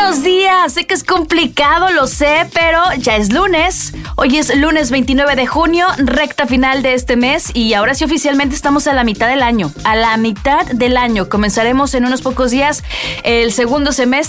buenos días. Sé que es complicado, lo sé, pero ya es lunes. Hoy es lunes 29 de junio, recta final de este mes y ahora sí oficialmente estamos a la mitad del año. A la mitad del año. Comenzaremos en unos pocos días el segundo semestre.